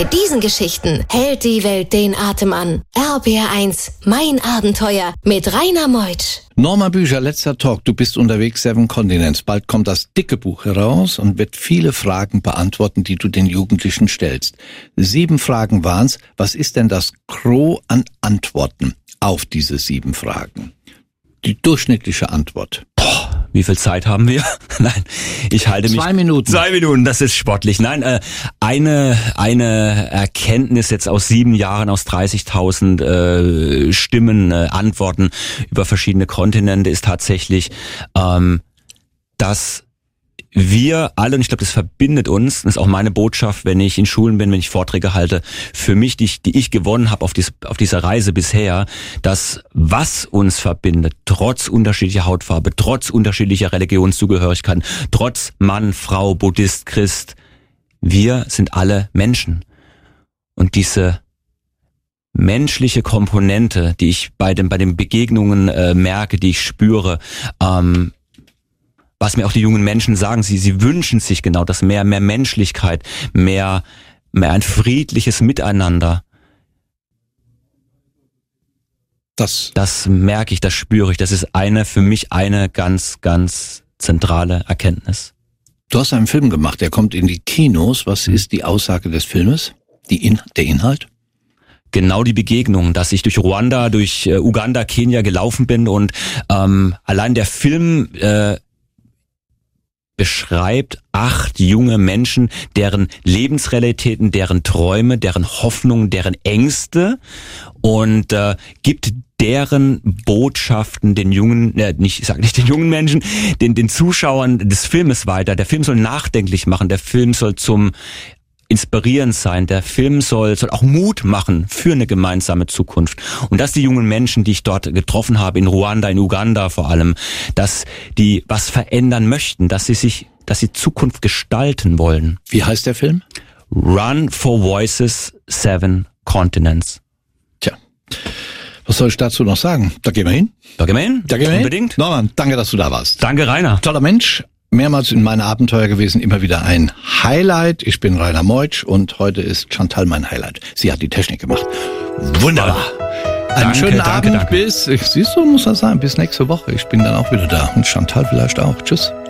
Bei diesen Geschichten hält die Welt den Atem an. RBR1, mein Abenteuer mit Rainer Meutsch. Norma Bücher, letzter Talk. Du bist unterwegs, 7 Continents. Bald kommt das dicke Buch heraus und wird viele Fragen beantworten, die du den Jugendlichen stellst. 7 Fragen waren's. Was ist denn das Gros an Antworten auf diese 7 Fragen? Die durchschnittliche Antwort. Wie viel Zeit haben wir? Nein, ich halte mich... 2 Minuten. 2 Minuten, das ist sportlich. Nein, eine Erkenntnis jetzt aus 7 Jahren, aus 30.000 Stimmen, Antworten über verschiedene Kontinente ist tatsächlich, dass wir alle, und ich glaube, das verbindet uns, das ist auch meine Botschaft, wenn ich in Schulen bin, wenn ich Vorträge halte, für mich, die ich gewonnen habe auf dieser Reise bisher, dass was uns verbindet, trotz unterschiedlicher Hautfarbe, trotz unterschiedlicher Religionszugehörigkeiten, trotz Mann, Frau, Buddhist, Christ, wir sind alle Menschen. Und diese menschliche Komponente, die ich bei den Begegnungen merke, die ich spüre, was mir auch die jungen Menschen sagen, sie wünschen sich genau das, mehr Menschlichkeit, mehr ein friedliches Miteinander. Das merke ich, das spüre ich. Das ist für mich eine ganz, ganz zentrale Erkenntnis. Du hast einen Film gemacht, der kommt in die Kinos. Was ist die Aussage des Filmes? Der Inhalt? Genau die Begegnung, dass ich durch Ruanda, durch Uganda, Kenia gelaufen bin und allein der Film beschreibt 8 junge Menschen, deren Lebensrealitäten, deren Träume, deren Hoffnungen, deren Ängste und gibt deren Botschaften den jungen, ich sage nicht den jungen Menschen, den Zuschauern des Filmes weiter. Der Film soll nachdenklich machen, der Film soll zum inspirierend sein, der Film soll auch Mut machen für eine gemeinsame Zukunft. Und dass die jungen Menschen, die ich dort getroffen habe, in Ruanda, in Uganda vor allem, dass die was verändern möchten, dass sie Zukunft gestalten wollen. Wie heißt der Film? Run for Voices, 7 Continents. Tja, was soll ich dazu noch sagen? Da gehen wir hin. Unbedingt. Norman, danke, dass du da warst. Danke, Rainer. Toller Mensch. Mehrmals in meine Abenteuer gewesen, immer wieder ein Highlight. Ich bin Rainer Meutsch und heute ist Chantal mein Highlight. Sie hat die Technik gemacht. Wunderbar. Einen schönen Abend. Danke. Siehst du, muss das sein, bis nächste Woche. Ich bin dann auch wieder da und Chantal vielleicht auch. Tschüss.